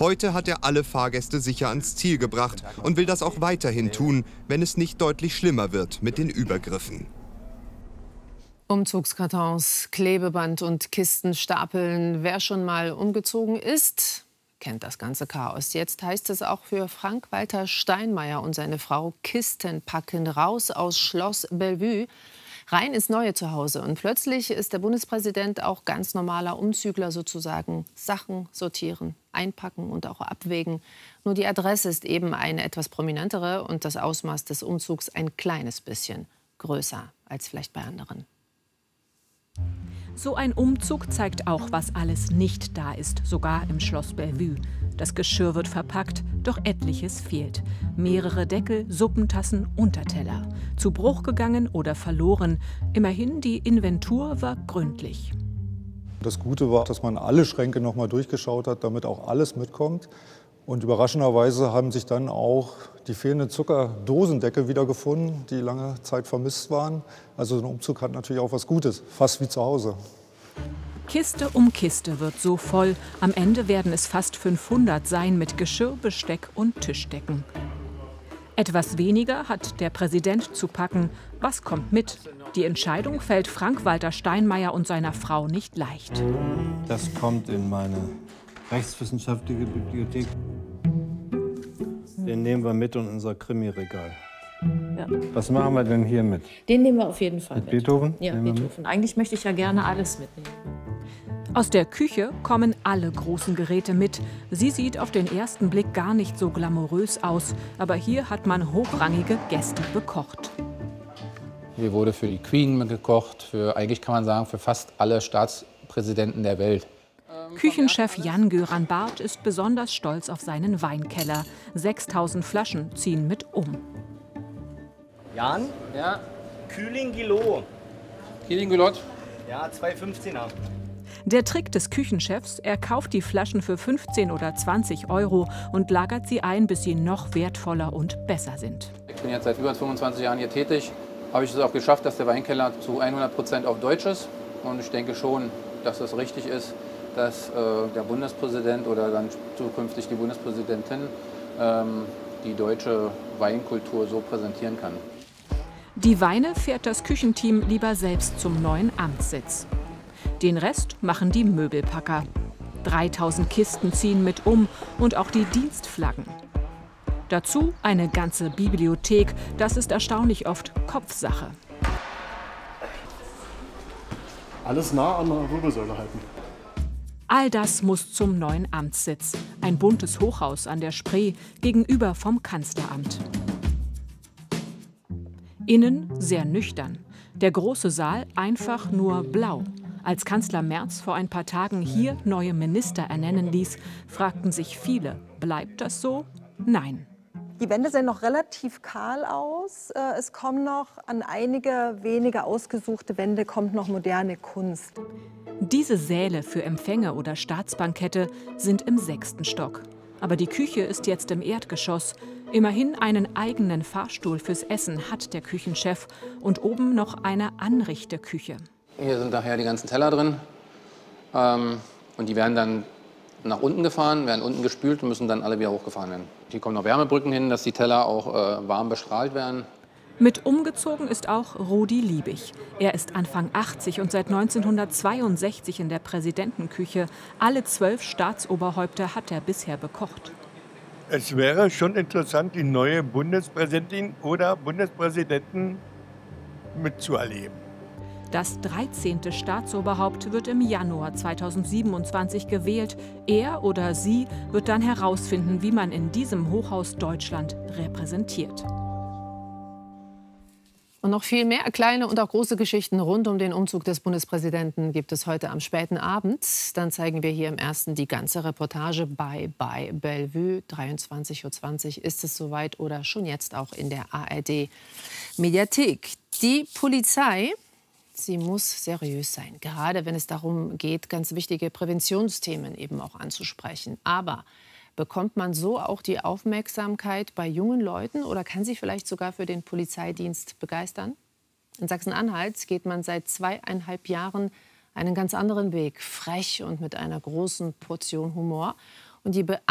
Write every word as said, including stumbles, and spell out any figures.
Heute hat er alle Fahrgäste sicher ans Ziel gebracht und will das auch weiterhin tun, wenn es nicht deutlich schlimmer wird mit den Übergriffen. Umzugskartons, Klebeband und Kisten stapeln. Wer schon mal umgezogen ist, kennt das ganze Chaos. Jetzt heißt es auch für Frank-Walter Steinmeier und seine Frau: Kisten packen, raus aus Schloss Bellevue, rein ins neue Zuhause. Und plötzlich ist der Bundespräsident auch ganz normaler Umzügler sozusagen. Sachen sortieren, einpacken und auch abwägen. Nur die Adresse ist eben eine etwas prominentere und das Ausmaß des Umzugs ein kleines bisschen größer als vielleicht bei anderen. So ein Umzug zeigt auch, was alles nicht da ist, sogar im Schloss Bellevue. Das Geschirr wird verpackt, doch etliches fehlt. Mehrere Deckel, Suppentassen, Unterteller. Zu Bruch gegangen oder verloren. Immerhin, die Inventur war gründlich. Das Gute war, dass man alle Schränke noch mal durchgeschaut hat, damit auch alles mitkommt. Und überraschenderweise haben sich dann auch die fehlenden Zuckerdosendeckel wiedergefunden, die lange Zeit vermisst waren. Also ein Umzug hat natürlich auch was Gutes, fast wie zu Hause. Kiste um Kiste wird so voll. Am Ende werden es fast fünfhundert sein mit Geschirr, Besteck und Tischdecken. Etwas weniger hat der Präsident zu packen. Was kommt mit? Die Entscheidung fällt Frank-Walter Steinmeier und seiner Frau nicht leicht. Das kommt in meine rechtswissenschaftliche Bibliothek. Den nehmen wir mit in unser Krimi-Regal. Ja. Was machen wir denn hier mit? Den nehmen wir auf jeden Fall mit. Mit Beethoven? Ja, Beethoven. Eigentlich möchte ich ja gerne alles mitnehmen. Aus der Küche kommen alle großen Geräte mit. Sie sieht auf den ersten Blick gar nicht so glamourös aus. Aber hier hat man hochrangige Gäste bekocht. Hier wurde für die Queen gekocht, für, eigentlich kann man sagen, für fast alle Staatspräsidenten der Welt. Küchenchef Jan-Göran Barth ist besonders stolz auf seinen Weinkeller. sechstausend Flaschen ziehen mit um. Jan? Ja? Kühling-Gilot. Kühling-Gilot? Ja, zwei fünfzehner. Der Trick des Küchenchefs: Er kauft die Flaschen für fünfzehn oder zwanzig Euro und lagert sie ein, bis sie noch wertvoller und besser sind. Ich bin jetzt seit über fünfundzwanzig Jahren hier tätig. Habe ich es auch geschafft, dass der Weinkeller zu hundert Prozent auf Deutsch ist. Und ich denke schon, dass das richtig ist, dass äh, der Bundespräsident oder dann zukünftig die Bundespräsidentin ähm, die deutsche Weinkultur so präsentieren kann. Die Weine fährt das Küchenteam lieber selbst zum neuen Amtssitz. Den Rest machen die Möbelpacker. dreitausend Kisten ziehen mit um und auch die Dienstflaggen. Dazu eine ganze Bibliothek. Das ist erstaunlich oft Kopfsache. Alles nah an der Wirbelsäule halten. All das muss zum neuen Amtssitz. Ein buntes Hochhaus an der Spree gegenüber vom Kanzleramt. Innen sehr nüchtern. Der große Saal einfach nur blau. Als Kanzler Merz vor ein paar Tagen hier neue Minister ernennen ließ, fragten sich viele: Bleibt das so? Nein. Die Wände sehen noch relativ kahl aus. Es kommen noch an einige wenige ausgesuchte Wände kommt noch moderne Kunst. Diese Säle für Empfänge oder Staatsbankette sind im sechsten Stock. Aber die Küche ist jetzt im Erdgeschoss. Immerhin einen eigenen Fahrstuhl fürs Essen hat der Küchenchef und oben noch eine Anrichteküche. Hier sind nachher die ganzen Teller drin. Ähm, und die werden dann nach unten gefahren, werden unten gespült und müssen dann alle wieder hochgefahren werden. Hier kommen noch Wärmebrücken hin, dass die Teller auch äh, warm bestrahlt werden. Mit umgezogen ist auch Rudi Liebig. Er ist Anfang achtzig und seit neunzehnhundertzweiundsechzig in der Präsidentenküche. Alle zwölf Staatsoberhäupter hat er bisher bekocht. Es wäre schon interessant, die neue Bundespräsidentin oder Bundespräsidenten mitzuerleben. Das dreizehnte Staatsoberhaupt wird im Januar zweitausendsiebenundzwanzig gewählt. Er oder sie wird dann herausfinden, wie man in diesem Hochhaus Deutschland repräsentiert. Und noch viel mehr kleine und auch große Geschichten rund um den Umzug des Bundespräsidenten gibt es heute am späten Abend. Dann zeigen wir hier im Ersten die ganze Reportage bei bei Bellevue. dreiundzwanzig Uhr zwanzig ist es soweit oder schon jetzt auch in der A R D-Mediathek. Die Polizei, sie muss seriös sein, gerade wenn es darum geht, ganz wichtige Präventionsthemen eben auch anzusprechen. Aber bekommt man so auch die Aufmerksamkeit bei jungen Leuten oder kann sie vielleicht sogar für den Polizeidienst begeistern? In Sachsen-Anhalt geht man seit zweieinhalb Jahren einen ganz anderen Weg, frech und mit einer großen Portion Humor. Und die